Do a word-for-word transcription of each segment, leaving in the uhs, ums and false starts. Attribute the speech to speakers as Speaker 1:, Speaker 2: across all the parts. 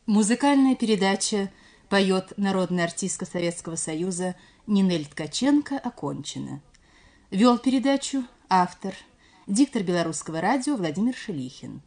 Speaker 1: Музыкальная передача «Поет народная артистка Советского Союза» Нинель Ткаченко окончена. Вел передачу автор, диктор Белорусского радио Владимир Шелихин.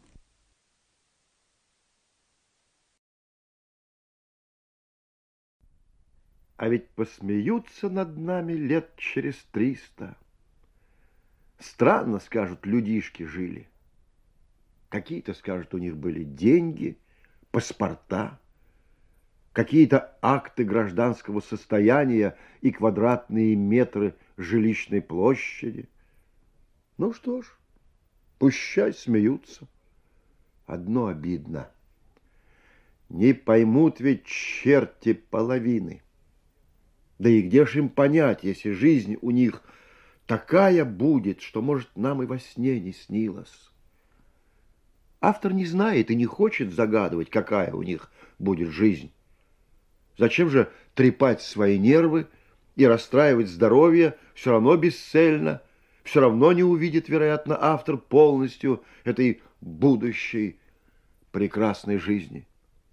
Speaker 2: А ведь посмеются над нами лет через триста. Странно, скажут, людишки жили. Какие-то, скажут, у них были деньги, паспорта, какие-то акты гражданского состояния и квадратные метры жилищной площади. Ну что ж, пущай смеются. Одно обидно. Не поймут ведь черти половины. Да и где ж им понять, если жизнь у них такая будет, что, может, нам и во сне не снилось. Автор не знает и не хочет загадывать, какая у них будет жизнь. Зачем же трепать свои нервы и расстраивать здоровье все равно бесцельно, все равно не увидит, вероятно, автор полностью этой будущей прекрасной жизни.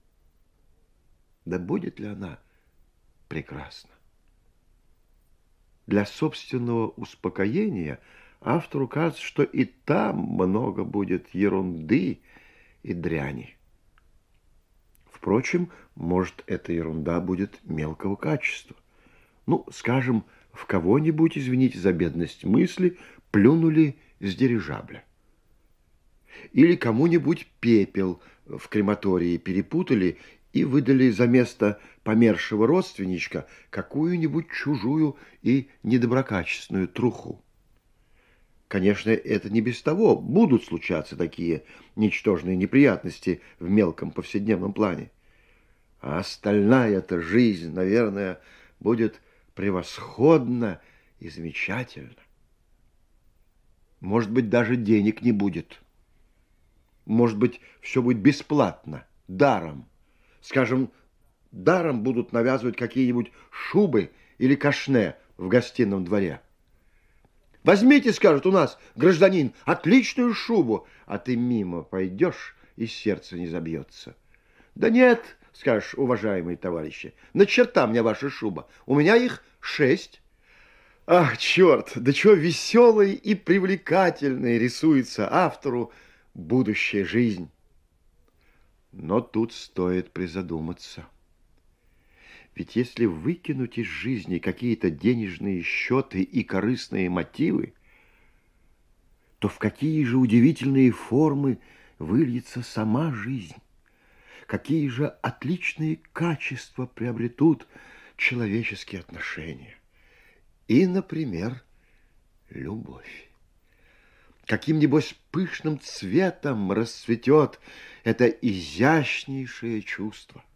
Speaker 2: Да будет ли она прекрасна? Для собственного успокоения автору кажется, что и там много будет ерунды и дряни. Впрочем, может, эта ерунда будет мелкого качества. Ну, скажем, в кого-нибудь, извините за бедность мысли, плюнули с дирижабля. Или кому-нибудь пепел в крематории перепутали и выдали за место помершего родственничка какую-нибудь чужую и недоброкачественную труху. Конечно, это не без того. Будут случаться такие ничтожные неприятности в мелком повседневном плане. А остальная-то жизнь, наверное, будет превосходна и замечательна. Может быть, даже денег не будет. Может быть, все будет бесплатно, даром. Скажем, даром будут навязывать какие-нибудь шубы или кашне в гостином дворе. Возьмите, скажут, у нас, гражданин, отличную шубу, а ты мимо пойдешь, и сердце не забьется. Да нет, скажешь, уважаемые товарищи, на черта мне ваша шуба, у меня их шесть. Ах, черт, да чего веселой и привлекательной рисуется автору будущая жизнь. Но тут стоит призадуматься. Ведь если выкинуть из жизни какие-то денежные счеты и корыстные мотивы, то в какие же удивительные формы выльется сама жизнь, какие же отличные качества приобретут человеческие отношения. И, например, любовь. Каким, небось, пышным цветом расцветет это изящнейшее чувство.